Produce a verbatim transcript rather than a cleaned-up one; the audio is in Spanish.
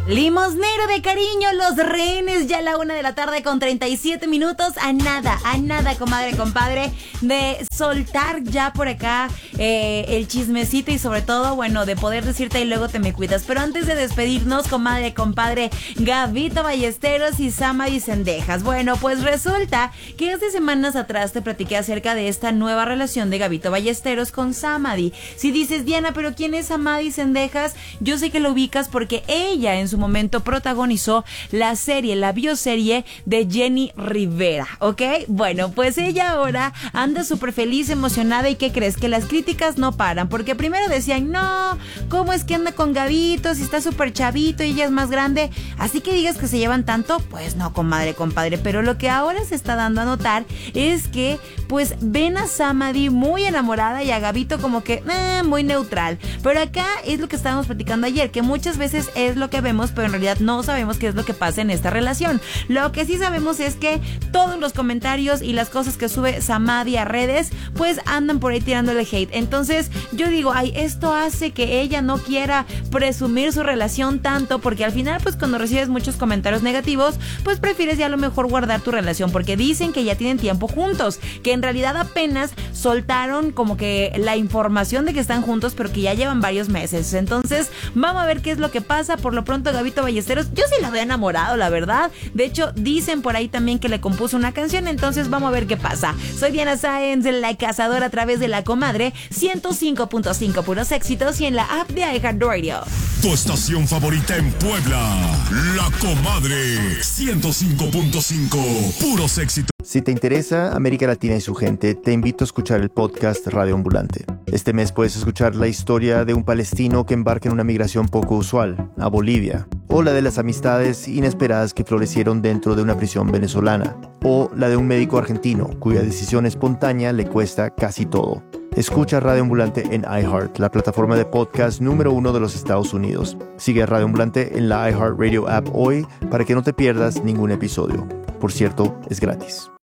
Limosnero de cariño, los rehenes, ya a la una de la tarde con treinta y siete minutos. A nada, a nada, comadre, compadre, de soltar ya por acá eh, el chismecito y sobre todo, bueno, de poder decirte y luego te me cuidas. Pero antes de despedirnos, comadre, compadre, Gabito Ballesteros y Samadi Cendejas. Bueno, pues resulta que hace semanas atrás te platiqué acerca de esta nueva relación de Gabito Ballesteros con Samadi. Si dices, Diana, pero ¿quién es Samadi Cendejas? Yo sé que lo ubicas porque ella en su momento protagonizó la serie, la bioserie de Jenny Rivera, ¿ok? Bueno, pues ella ahora anda súper feliz, emocionada, y ¿qué crees? Que las críticas no paran, porque primero decían, no, ¿cómo es que anda con Gabito si está súper chavito y ella es más grande? Así que digas que se llevan tanto, pues no, comadre, compadre, pero lo que ahora se está dando a notar es que pues ven a Samadi muy enamorada y a Gabito como que eh, muy neutral, pero acá es lo que estábamos platicando ayer, que muchas veces es lo que vemos, pero en realidad no sabemos qué es lo que pasa en esta relación. Lo que sí sabemos es que todos los comentarios y las cosas que sube Samadi a redes, pues andan por ahí tirándole hate. Entonces yo digo, ay, esto hace que ella no quiera presumir su relación tanto, porque al final pues cuando recibes muchos comentarios negativos, pues prefieres ya a lo mejor guardar tu relación, porque dicen que ya tienen tiempo juntos, que en realidad apenas soltaron como que la información de que están juntos, pero que ya llevan varios meses. Entonces vamos a ver qué es lo que pasa. Por lo pronto Gabito Ballesteros, yo sí la veo enamorado, la verdad. De hecho, dicen por ahí también que le compuso una canción, entonces vamos a ver qué pasa. Soy Diana Sáenz, la cazadora a través de La Comadre, ciento cinco punto cinco puros éxitos y en la app de iHeartRadio. Tu estación favorita en Puebla, La Comadre, ciento cinco punto cinco, puros éxitos. Si te interesa América Latina y su gente, te invito a escuchar el podcast Radio Ambulante. Este mes puedes escuchar la historia de un palestino que embarca en una migración poco usual, a Bolivia, o la de las amistades inesperadas que florecieron dentro de una prisión venezolana, o la de un médico argentino cuya decisión espontánea le cuesta casi todo. Escucha Radio Ambulante en iHeart, la plataforma de podcast número uno de los Estados Unidos. Sigue a Radio Ambulante en la iHeartRadio app hoy para que no te pierdas ningún episodio. Por cierto, es gratis.